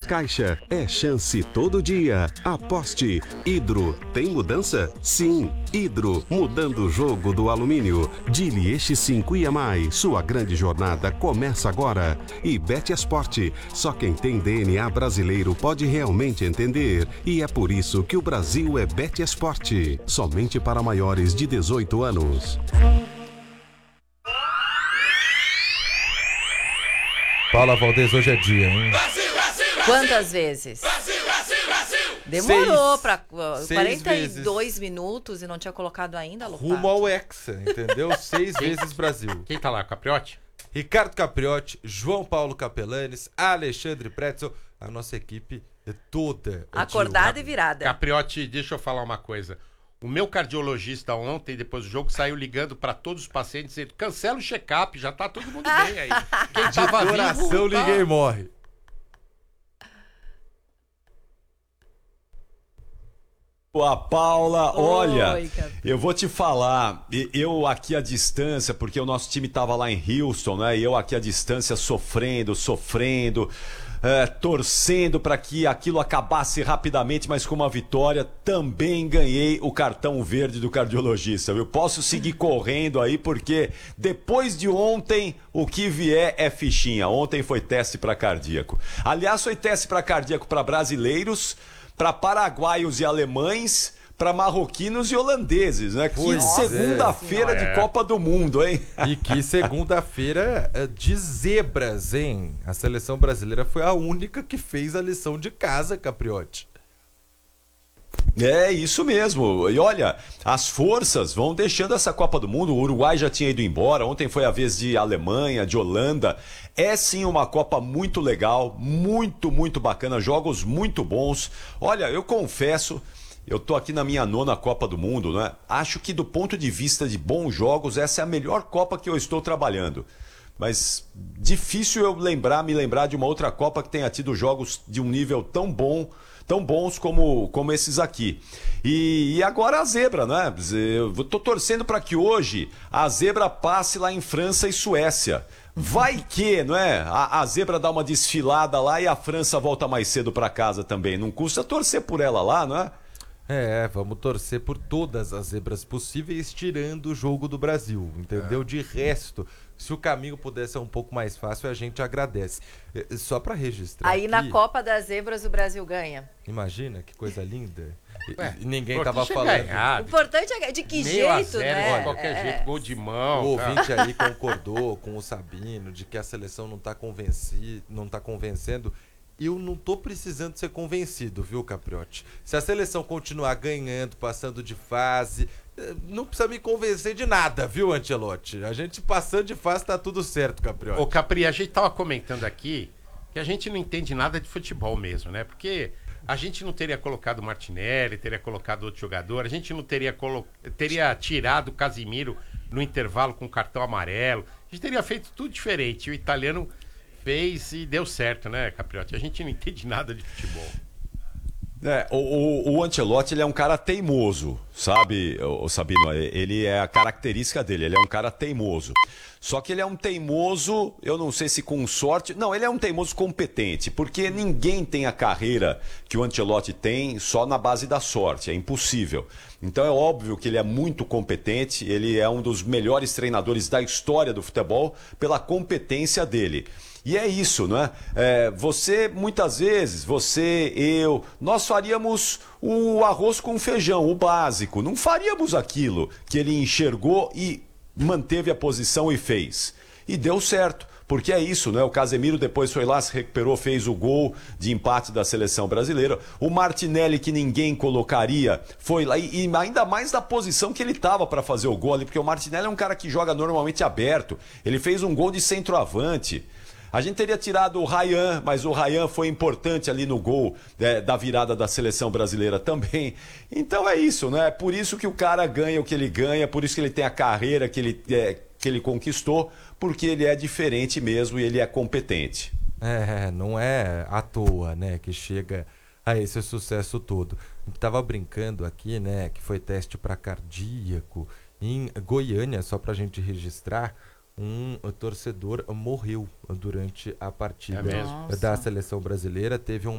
caixa. É chance todo dia. Aposte. Hidro, tem mudança? Sim. Hidro, mudando o jogo do alumínio. Dili X5 e mais. Sua grande jornada começa agora. E Betesporte. Só quem tem DNA brasileiro pode realmente entender. E é por isso que o Brasil é Betesporte. Somente para maiores de 18 anos. Paula Valdez, hoje é dia, hein? Quantas vezes? Demorou para 42 minutos e não tinha colocado ainda, Lopato. Rumo ao Hexa, entendeu? 6 vezes Brasil. Quem tá lá, Capriotti? Ricardo Capriotti, João Paulo Capelanes, Alexandre Pretzel, a nossa equipe é toda. Acordada e virada. Capriotti, deixa eu falar uma coisa. O meu cardiologista ontem, depois do jogo, saiu ligando para todos os pacientes, dizendo, cancela o check-up, já tá todo mundo bem aí. Quem tava vivo, coração, ninguém morre. A Paula, olha, Oi, eu vou te falar, eu aqui à distância, porque o nosso time tava lá em Houston, né? E eu aqui à distância sofrendo, torcendo para que aquilo acabasse rapidamente, mas com uma vitória, também ganhei o cartão verde do cardiologista. Eu posso seguir correndo aí, porque depois de ontem, o que vier é fichinha. Ontem foi teste para cardíaco. Aliás, foi teste para cardíaco para brasileiros, para paraguaios e alemães, para marroquinos e holandeses, né? Que segunda-feira de Copa do Mundo, hein? E que segunda-feira de zebras, hein? A seleção brasileira foi a única que fez a lição de casa, Capriotti. É isso mesmo. E olha, as forças vão deixando essa Copa do Mundo. O Uruguai já tinha ido embora. Ontem foi a vez de Alemanha, de Holanda. É sim uma Copa muito legal, muito bacana. Jogos muito bons. Olha, eu confesso, eu tô aqui na minha 9ª Copa do Mundo, né? Acho que do ponto de vista de bons jogos, essa é a melhor Copa que eu estou trabalhando. Mas difícil eu me lembrar de uma outra Copa que tenha tido jogos de um nível tão bons como esses aqui. E agora a zebra, né? Eu tô torcendo para que hoje a zebra passe lá em França e Suécia. Vai que, não é? A zebra dá uma desfilada lá e a França volta mais cedo para casa também. Não custa torcer por ela lá, não é? Vamos torcer por todas as zebras possíveis, tirando o jogo do Brasil, entendeu? De resto, se o caminho pudesse ser um pouco mais fácil, a gente agradece. Só para registrar Aí aqui, na Copa das Zebras o Brasil ganha. Imagina, que coisa linda. E ninguém Pô, tava que falando. Ganhar, O importante é de que meio a jeito, zero, né? De qualquer jeito, gol de mão. O ouvinte aí concordou com o Sabino de que a seleção não tá convencendo. Eu não tô precisando ser convencido, viu, Capriotti? Se a seleção continuar ganhando, passando de fase, não precisa me convencer de nada, viu, Ancelotti? A gente passando de fase tá tudo certo, Capriotti. Ô, Capri, a gente tava comentando aqui que a gente não entende nada de futebol mesmo, né? Porque a gente não teria colocado o Martinelli, teria colocado outro jogador, a gente não teria tirado o Casimiro no intervalo com cartão amarelo, a gente teria feito tudo diferente. O italiano fez e deu certo, né, Capriotti? A gente não entende nada de futebol. O Ancelotti, ele é um cara teimoso, sabe, Sabino? Ele é a característica dele, ele é um cara teimoso. Só que ele é um teimoso, eu não sei se com sorte... Não, ele é um teimoso competente, porque ninguém tem a carreira que o Ancelotti tem só na base da sorte, é impossível. Então é óbvio que ele é muito competente, ele é um dos melhores treinadores da história do futebol pela competência dele. E é isso, não é? Muitas vezes, eu, nós faríamos o arroz com feijão, o básico. Não faríamos aquilo que ele enxergou e manteve a posição e fez. E deu certo, porque é isso, né? O Casemiro depois foi lá, se recuperou, fez o gol de empate da seleção brasileira. O Martinelli, que ninguém colocaria, foi lá, e ainda mais da posição que ele estava para fazer o gol ali, porque o Martinelli é um cara que joga normalmente aberto. Ele fez um gol de centroavante. A gente teria tirado o Ryan, mas o Ryan foi importante ali no gol da virada da seleção brasileira também. Então é isso, né? É por isso que o cara ganha o que ele ganha, por isso que ele tem a carreira que ele conquistou, porque ele é diferente mesmo e ele é competente. Não é à toa, né, que chega a esse sucesso todo. Tava brincando aqui, né, que foi teste para cardíaco em Goiânia, só pra gente registrar. Um torcedor morreu durante a partida da seleção brasileira. Teve um